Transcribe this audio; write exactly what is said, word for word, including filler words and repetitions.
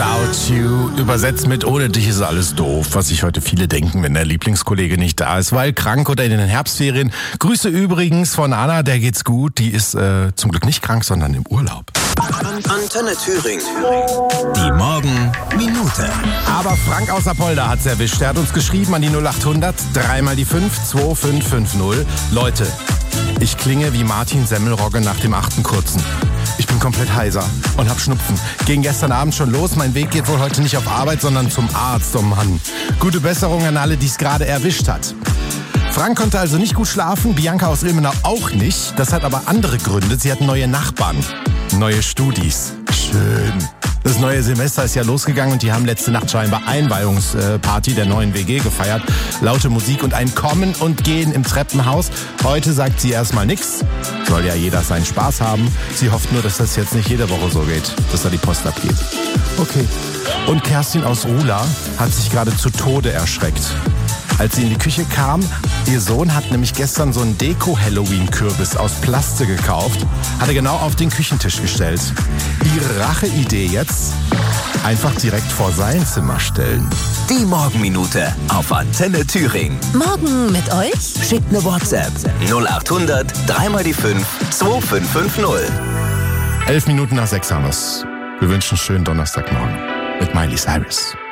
Without You. Übersetzt mit ohne dich ist alles doof, was sich heute viele denken, wenn der Lieblingskollege nicht da ist, weil krank oder in den Herbstferien. Grüße übrigens von Anna, der geht's gut. Die ist äh, zum Glück nicht krank, sondern im Urlaub. Antenne Thüringen. Die Morgenminute. Aber Frank aus Apolda hat's erwischt. Er hat uns geschrieben an die null achthundert, dreimal die fünf, zwei fünf fünf null. Leute, ich klinge wie Martin Semmelrogge nach dem achten Kurzen. Ich bin komplett heiser und hab Schnupfen. Ging gestern Abend schon los. Mein Weg geht wohl heute nicht auf Arbeit, sondern zum Arzt. Oh Mann. Gute Besserung an alle, die es gerade erwischt hat. Frank konnte also nicht gut schlafen, Bianca aus Ilmenau auch nicht. Das hat aber andere Gründe. Sie hat neue Nachbarn, neue Studis. Schön. Das neue Semester ist ja losgegangen und die haben letzte Nacht scheinbar Einweihungsparty der neuen W G gefeiert. Laute Musik und ein Kommen und Gehen im Treppenhaus. Heute sagt sie erstmal nix. Soll ja jeder seinen Spaß haben. Sie hofft nur, dass das jetzt nicht jede Woche so geht, dass da die Post abgeht. Okay. Und Kerstin aus Rula hat sich gerade zu Tode erschreckt. Als sie in die Küche kam, ihr Sohn hat nämlich gestern so einen Deko-Halloween-Kürbis aus Plaste gekauft, hat er genau auf den Küchentisch gestellt. Ihre Racheidee jetzt? Einfach direkt vor sein Zimmer stellen. Die Morgenminute auf Antenne Thüringen. Morgen mit euch? Schickt eine WhatsApp. null achthundert, dreimal die fünf, zwei fünf fünf null. Elf Minuten nach sechs haben wir's. Wir wünschen einen schönen Donnerstagmorgen mit Miley Cyrus.